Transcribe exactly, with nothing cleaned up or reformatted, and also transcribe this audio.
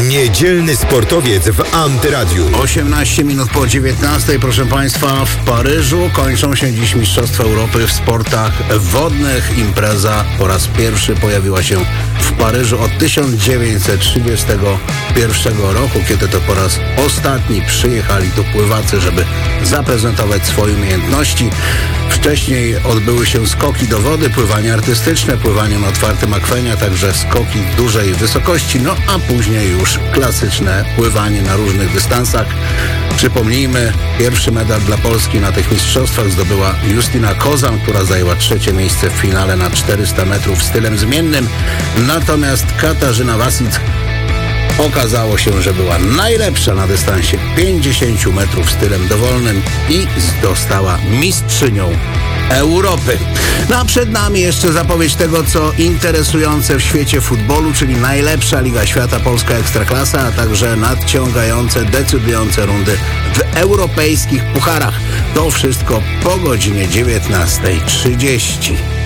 Niedzielny sportowiec w Antyradiu. osiemnaście minut po dziewiętnastej, proszę Państwa, w Paryżu kończą się dziś Mistrzostwa Europy w sportach wodnych. Impreza po raz pierwszy pojawiła się w Paryżu od tysiąc dziewięćset trzydziestego pierwszego roku, kiedy to po raz ostatni przyjechali tu pływacy, żeby zaprezentować swoje umiejętności. Wcześniej odbyły się skoki do wody, pływanie artystyczne, pływanie na otwartym akwenie, a także skoki w dużej wysokości, no a później już klasyczne pływanie na różnych dystansach. Przypomnijmy, pierwszy medal dla Polski na tych mistrzostwach zdobyła Justyna Kozan, która zajęła trzecie miejsce w finale na czterysta metrów stylem zmiennym. Natomiast Katarzyna Wasic okazało się, że była najlepsza na dystansie pięćdziesiąt metrów stylem dowolnym i została mistrzynią Europy. No a przed nami jeszcze zapowiedź tego, co interesujące w świecie futbolu, czyli najlepsza Liga Świata, polska Ekstraklasa, a także nadciągające, decydujące rundy w europejskich pucharach. To wszystko po godzinie dziewiętnastej trzydzieści.